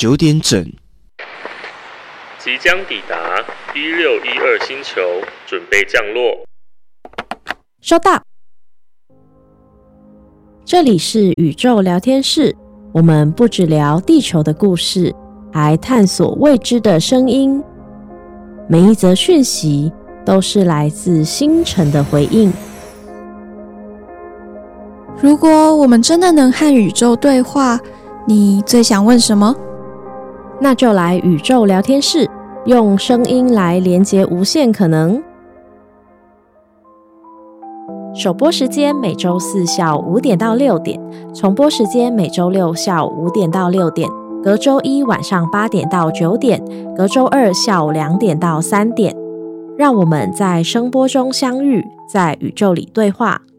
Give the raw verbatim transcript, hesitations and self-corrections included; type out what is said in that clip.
九点整， 即将抵达一六一二星球，准备降落。 收到。这里是宇宙聊天室，我们不只聊地球的故事，还探索未知的声音。每一则讯息都是来自星辰的回应。 如果我们真的能和宇宙对话，你最想问什么？ 那就来宇宙聊天室，用声音来连接无限可能。首播时间每周四下午五点到六点，重播时间每周六下午五点到六点，隔周一晚上八点到九点，隔周二下午两点到三点。让我们在声波中相遇，在宇宙里对话。